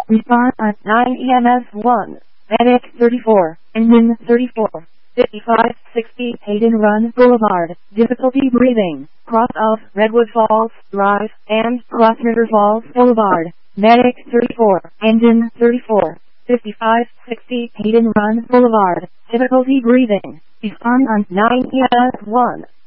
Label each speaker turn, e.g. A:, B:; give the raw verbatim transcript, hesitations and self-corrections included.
A: Response on nine E M S one. Medic thirty-four. Engine thirty-four. fifty-five sixty Hayden Run Boulevard. Difficulty breathing. Cross of Redwood Falls Drive and Cross River Falls Boulevard. Medic thirty-four. Engine thirty-four. fifty-five sixty Hayden Run Boulevard. Difficulty breathing. Respond on nine E M S one.